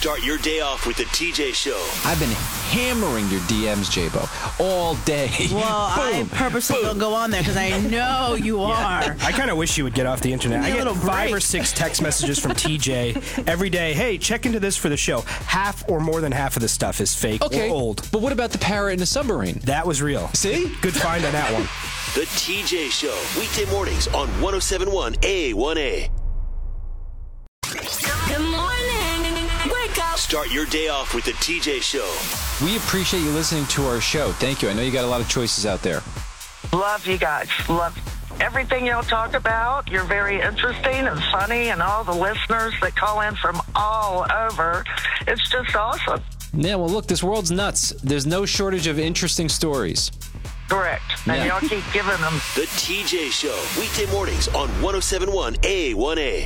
Start your day off with the TJ Show. I've been hammering your DMs, J-Bo, all day. Well, I purposely don't go on there because I know you are. I kind of wish you would get off the internet. I get 5 or 6 text messages from TJ every day. Hey, check into this for the show. Half or more than half of the stuff is fake or old. But what about the parrot in the submarine? That was real. See? Good find on that one. The TJ Show. Weekday mornings on 107.1 A1A. Good morning. Wake up. Start your day off with the TJ Show. We appreciate you listening to our show. Thank you. I know you got a lot of choices out there. Love you guys. Love everything y'all talk about. You're very interesting and funny, and all the listeners that call in from all over. It's just awesome. Yeah, well, look, this world's nuts. There's no shortage of interesting stories. Correct. And y'all keep giving them. The TJ Show. Weekday mornings on 107.1 A1A.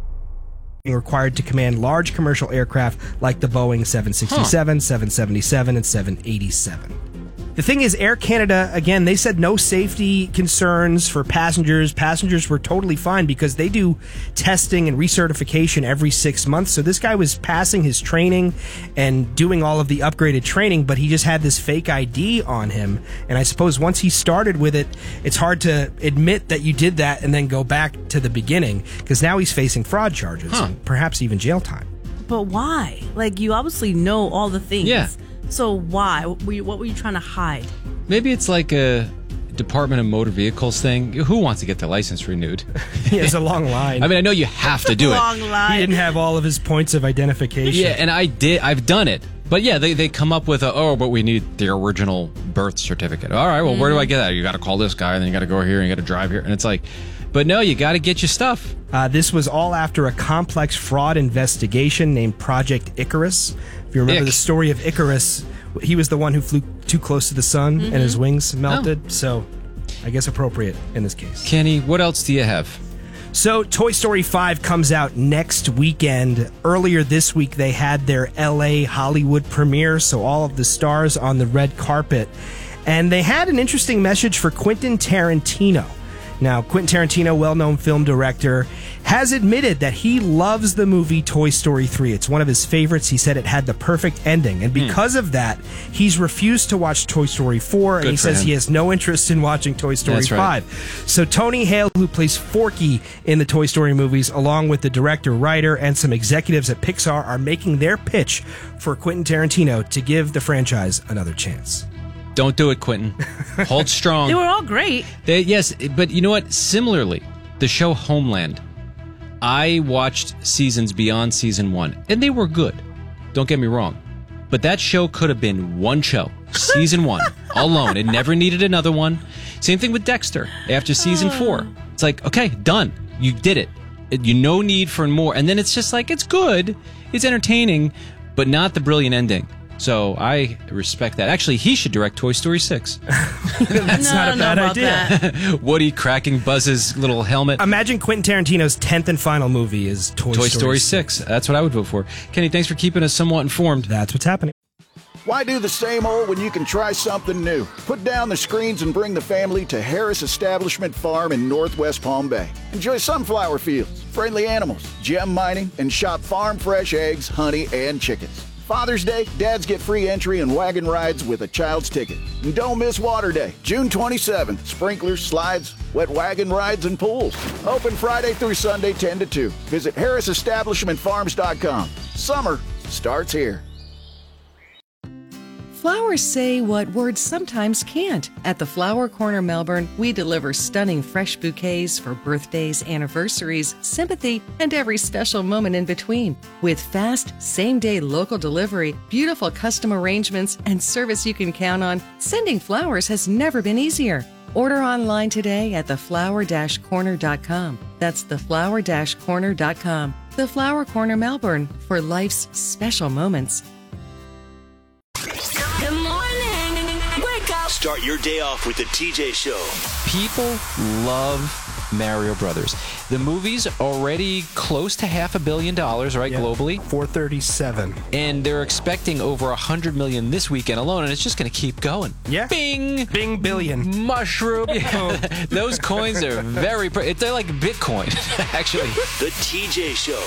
Required to command large commercial aircraft like the Boeing 767, 777, and 787. The thing is, Air Canada, again, they said no safety concerns for passengers. Passengers were totally fine because they do testing and recertification every 6 months. So this guy was passing his training and doing all of the upgraded training, but he just had this fake ID on him. And I suppose once he started with it, it's hard to admit that you did that and then go back to the beginning because now he's facing fraud charges and perhaps even jail time. But why? Like, you obviously know all the things. Yeah. So why? What were you trying to hide? Maybe it's like a Department of Motor Vehicles thing. Who wants to get their license renewed? He has a long line. I mean, I know you have to do it. Long line. He didn't have all of his points of identification. Yeah, and I've done it. But yeah, they come up with but we need the original birth certificate. All right, well, where do I get that? You got to call this guy, and then you got to go here, and you got to drive here. And it's like, but no, you got to get your stuff. This was all after a complex fraud investigation named Project Icarus. If you remember the story of Icarus, he was the one who flew too close to the sun and his wings melted. So I guess appropriate in this case. Kenny, what else do you have? So Toy Story 5 comes out next weekend. Earlier this week, they had their LA Hollywood premiere, so all of the stars on the red carpet. And they had an interesting message for Quentin Tarantino. Now, Quentin Tarantino, well-known film director, has admitted that he loves the movie Toy Story 3. It's one of his favorites. He said it had the perfect ending. And because of that, he's refused to watch Toy Story 4, and he says he has no interest in watching Toy Story 5. So Tony Hale, who plays Forky in the Toy Story movies, along with the director, writer, and some executives at Pixar, are making their pitch for Quentin Tarantino to give the franchise another chance. Don't do it, Quentin. Hold strong. They were all great. Yes, but you know what? Similarly, the show Homeland. I watched seasons beyond season 1, and they were good. Don't get me wrong. But that show could have been one show, season 1, alone. It never needed another one. Same thing with Dexter after season 4. It's like, okay, done. You did it. You no need for more. And then it's just like, it's good. It's entertaining, but not the brilliant ending. So I respect that. Actually, he should direct Toy Story 6. That's not a bad idea. Woody cracking Buzz's little helmet. Imagine Quentin Tarantino's 10th and final movie is Toy Story 6. That's what I would vote for. Kenny, thanks for keeping us somewhat informed. That's what's happening. Why do the same old when you can try something new? Put down the screens and bring the family to Harris Establishment Farm in Northwest Palm Bay. Enjoy sunflower fields, friendly animals, gem mining, and shop farm fresh eggs, honey, and chickens. Father's Day, dads get free entry and wagon rides with a child's ticket. And don't miss Water Day, June 27th. Sprinklers, slides, wet wagon rides, and pools. Open Friday through Sunday, 10 to 2. Visit HarrisEstablishmentFarms.com. Summer starts here. Flowers say what words sometimes can't. At the Flower Corner Melbourne, we deliver stunning fresh bouquets for birthdays, anniversaries, sympathy, and every special moment in between. With fast, same-day local delivery, beautiful custom arrangements, and service you can count on, sending flowers has never been easier. Order online today at theflower-corner.com. That's theflower-corner.com. The Flower Corner Melbourne, for life's special moments. Good morning. Wake up. Start your day off with the TJ Show. People love Mario Brothers. The movie's already close to $500 million, right, globally? 437. And they're expecting over $100 million this weekend alone, and it's just going to keep going. Yeah. Bing! Bing billion. Mushroom. Those coins are they're like Bitcoin, actually. The TJ Show.